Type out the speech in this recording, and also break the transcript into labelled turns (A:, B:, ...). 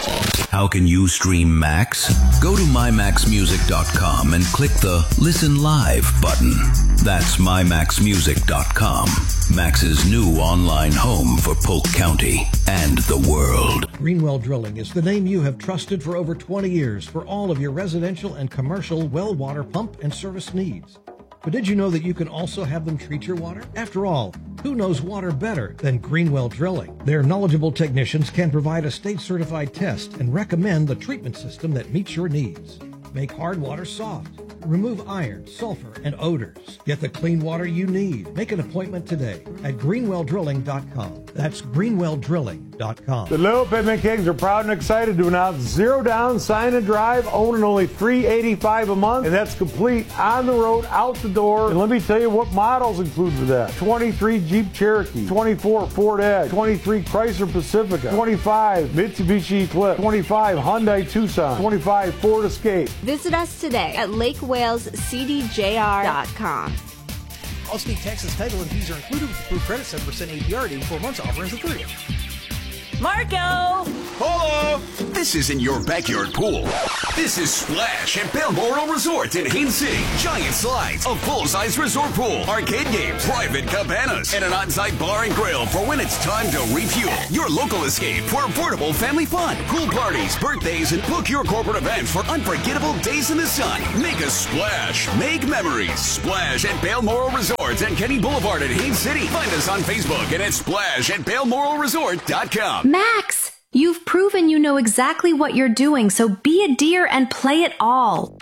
A: How can you stream Max? Go to mymaxmusic.com and click the Listen Live button. That's mymaxmusic.com, Max's new online home for Polk County and the world.
B: Greenwell Drilling is the name you have trusted for over 20 years for all of your residential and commercial well water pump and service needs. But did you know that you can also have them treat your water? After all, who knows water better than Greenwell Drilling? Their knowledgeable technicians can provide a state-certified test and recommend the treatment system that meets your needs. Make hard water soft. Remove iron, sulfur, and odors. Get the clean water you need. Make an appointment today at greenwelldrilling.com. That's greenwelldrilling.com.
C: The Little Pitman Kings are proud and excited to announce 0 down, sign and drive, owning only $385 a month, and that's complete on the road, out the door. And let me tell you what models include with that. 23 Jeep Cherokee, 24 Ford Edge, 23 Chrysler Pacifica, 25 Mitsubishi Eclipse, 25 Hyundai Tucson, 25 Ford Escape.
D: Visit us today at LakeWalesCDJR.com.
E: Allstate Texas title and fees are included with approved credit, 7% APR, 84 months, offerings of 3.
F: Marco!
G: Polo! This isn't your backyard pool. This is Splash at Balmoral Resort in Haines City. Giant slides, a full-size resort pool, arcade games, private cabanas, and an on-site bar and grill for when it's time to refuel. Your local escape for affordable family fun, pool parties, birthdays, and book your corporate events for unforgettable days in the sun. Make a splash. Make memories. Splash at Balmoral Resort and Kenny Boulevard in Haines City. Find us on Facebook and at splash at balmoralresort.com.
H: Max, you've proven you know exactly what you're doing, so be a deer and play it all.